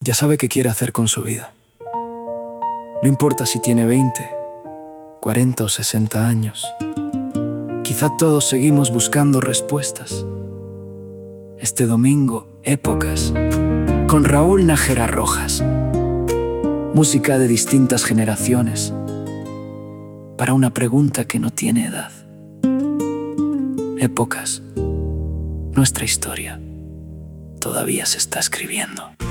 Ya sabe qué quiere hacer con su vida. No importa si tiene 20, 40 o 60 años. Quizá todos seguimos buscando respuestas. Este domingo, Épocas, con Raúl Nájera Rojas. Música de distintas generaciones, para una pregunta que no tiene edad. Épocas, nuestra historia todavía se está escribiendo.